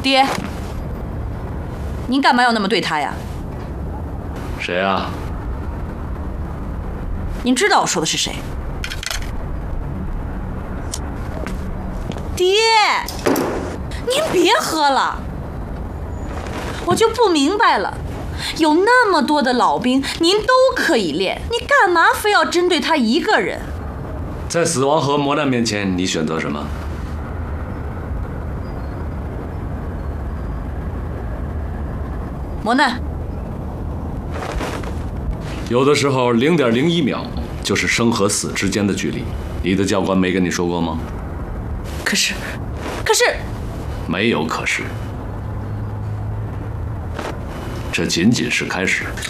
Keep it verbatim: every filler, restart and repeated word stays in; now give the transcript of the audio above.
爹，您干嘛要那么对他呀？ 谁啊？ 您知道我说的是谁？爹，您别喝了，我就不明白了，有那么多的老兵，您都可以练，你干嘛非要针对他一个人？ 在死亡和磨难面前，你选择什么？ 磨难。 有的时候，零点零一秒就是生和死之间的距离。你的教官没跟你说过吗？ 可是，可是， 没有可是，这仅仅是开始。